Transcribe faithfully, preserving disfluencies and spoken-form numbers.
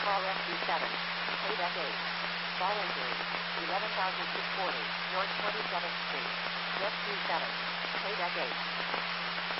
Call F D seven. Paydeck eight. Fall injury. eleven thousand six hundred forty. North twenty-seventh Street. Jet Q seven. Paydeck eight.